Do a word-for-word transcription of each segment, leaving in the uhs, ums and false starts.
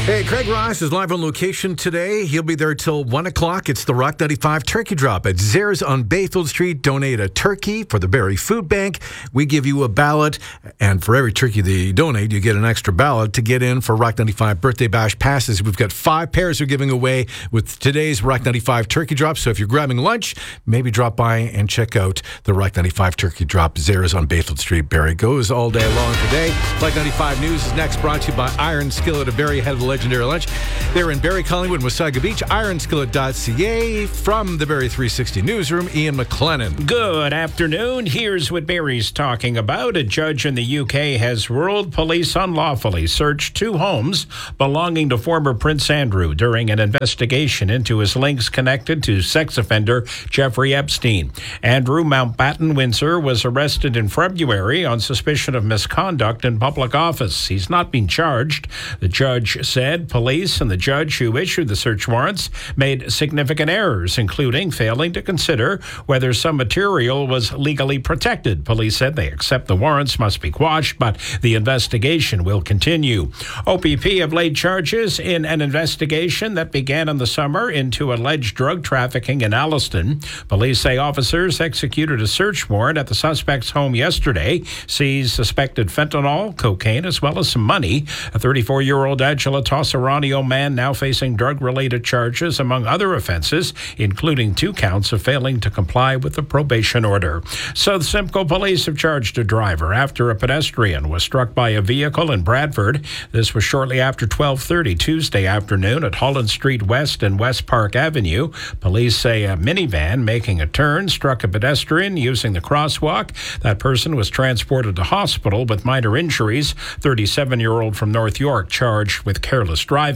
Hey, Craig Ross is live on location today. He'll be there till one o'clock. It's the Rock ninety-five Turkey Drop at Zares on Bayfield Street. Donate a turkey for the Barrie Food Bank. We give you a ballot, and for every turkey that you donate, you get an extra ballot to get in for Rock ninety-five Birthday Bash passes. We've got five pairs we're giving away with today's Rock ninety-five Turkey Drop. So if you're grabbing lunch, maybe drop by and check out the Rock ninety-five Turkey Drop. Zares on Bayfield Street. Barrie goes all day long today. Rock ninety-five News is next, brought to you by Iron Skillet of Barrie, ahead of the legendary lunch. They're in Barrie, Collingwood, and Wasaga Beach. iron skillet dot c a. From the Barrie three sixty newsroom, Ian McLennan. Good afternoon. Here's what Barrie's talking about. A judge in the U K has ruled police unlawfully searched two homes belonging to former Prince Andrew during an investigation into his links connected to sex offender Jeffrey Epstein. Andrew Mountbatten Windsor was arrested in February on suspicion of misconduct in public office. He's not been charged. The judge said police and the judge who issued the search warrants made significant errors, including failing to consider whether some material was legally protected. Police said they accept the warrants must be quashed, but the investigation will continue. O P P have laid charges in an investigation that began in the summer into alleged drug trafficking in Alliston. Police say officers executed a search warrant at the suspect's home yesterday, seized suspected fentanyl, cocaine, as well as some money. A thirty-four-year-old Angela Tosserano man now facing drug-related charges, among other offenses, including two counts of failing to comply with the probation order. South Simcoe police have charged a driver after a pedestrian was struck by a vehicle in Bradford. This was shortly after twelve thirty Tuesday afternoon at Holland Street West and West Park Avenue. Police say a minivan making a turn struck a pedestrian using the crosswalk. That person was transported to hospital with minor injuries. thirty-seven-year-old from North York charged with careless driving.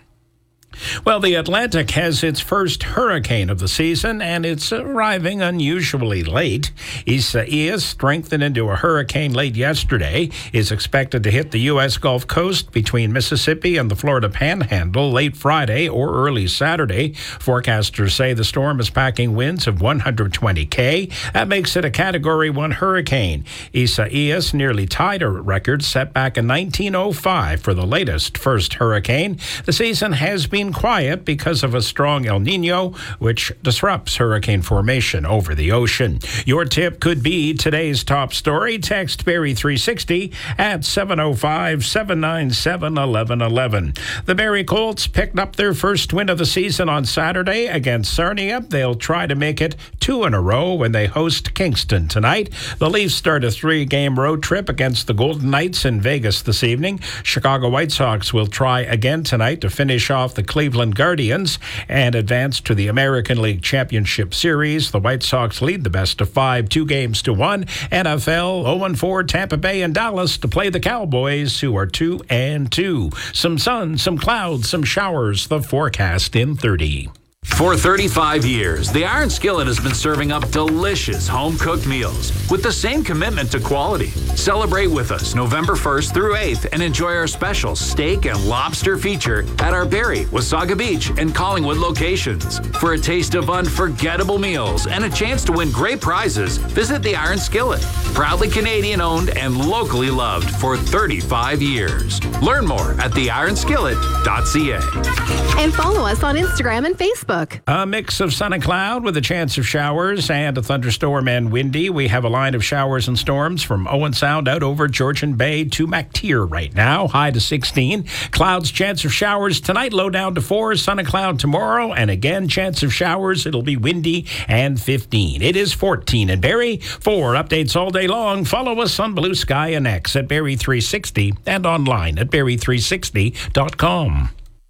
Well, the Atlantic has its first hurricane of the season, and it's arriving unusually late. Isaias, strengthened into a hurricane late yesterday, is expected to hit the U S Gulf Coast between Mississippi and the Florida Panhandle late Friday or early Saturday. Forecasters say the storm is packing winds of one hundred twenty K. That makes it a Category one hurricane. Isaias nearly tied a record set back in nineteen oh five for the latest first hurricane. The season has been quiet because of a strong El Nino, which disrupts hurricane formation over the ocean. Your tip could be today's top story. Text Barrie three sixty at seven oh five, seven nine seven, one one one one. The Barrie Colts picked up their first win of the season on Saturday against Sarnia. They'll try to make it two in a row when they host Kingston tonight. The Leafs start a three-game road trip against the Golden Knights in Vegas this evening. Chicago White Sox will try again tonight to finish off the Cleveland Guardians and advance to the American League Championship Series. The White Sox lead the best of five, two games to one. N F L oh and four, Tampa Bay and Dallas to play the Cowboys, who are two and two. Some sun, some clouds, some showers. The forecast in thirty. For thirty-five years, the Iron Skillet has been serving up delicious home-cooked meals with the same commitment to quality. Celebrate with us November first through eighth and enjoy our special steak and lobster feature at our Barrie, Wasaga Beach, and Collingwood locations. For a taste of unforgettable meals and a chance to win great prizes, visit the Iron Skillet. Proudly Canadian-owned and locally loved for thirty-five years. Learn more at the iron skillet dot c a. And follow us on Instagram and Facebook. A mix of sun and cloud with a chance of showers and a thunderstorm and windy. We have a line of showers and storms from Owen Sound out over Georgian Bay to MacTier right now. High to sixteen. Clouds, chance of showers tonight, low down to four. Sun and cloud tomorrow. And again, chance of showers. It'll be windy and fifteen. It is fourteen in Barrie. For updates all day long, follow us on Blue Sky and X at Barrie three sixty and online at Barrie three sixty dot com.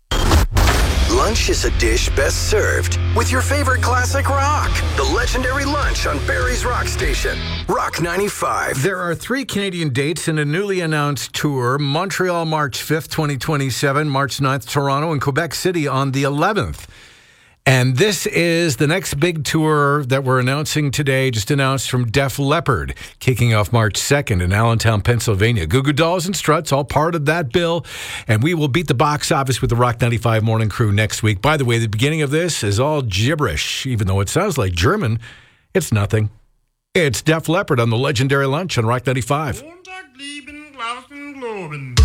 Lunch is a dish best served with your favorite classic rock. The legendary lunch on Barrie's Rock Station. Rock ninety-five. There are three Canadian dates in a newly announced tour. Montreal, March fifth, twenty twenty-seven. March ninth, Toronto, and Quebec City on the eleventh. And this is the next big tour that we're announcing today, just announced from Def Leppard, kicking off March second in Allentown, Pennsylvania. Goo Goo Dolls and Struts, all part of that bill. And we will beat the box office with the Rock ninety-five Morning Crew next week. By the way, the beginning of this is all gibberish. Even though it sounds like German, it's nothing. It's Def Leppard on the legendary lunch on Rock ninety-five.